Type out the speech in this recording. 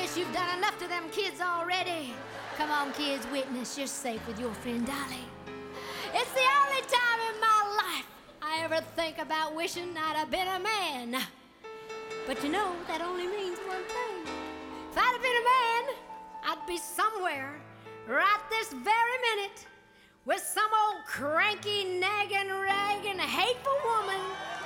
guess you've done enough to them kids already. Come on, kids, witness you're safe with your friend Dolly. It's the only time in my life I ever think about wishing I'd have been a man. But you know, that only means one thing. If I'd have been a man, I'd be somewhere right this very minute with some old cranky, nagging, ragging, hateful woman